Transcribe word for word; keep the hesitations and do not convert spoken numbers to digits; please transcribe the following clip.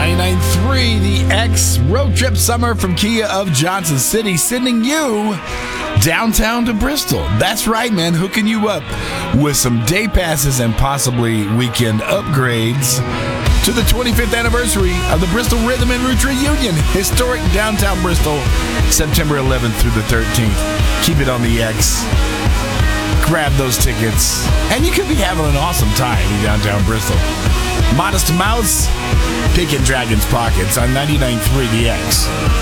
ninety-nine point three, the X Road Trip Summer from Kia of Johnson City, sending you downtown to Bristol. That's right, man, hooking you up with some day passes and possibly weekend upgrades to the twenty-fifth anniversary of the Bristol Rhythm and Roots Reunion. Historic downtown Bristol, September eleventh through the thirteenth. Keep it on the X. Grab those tickets, and you could be having an awesome time in downtown Bristol. Modest Mouse, picking Dragon's Pockets on ninety-nine point three The X.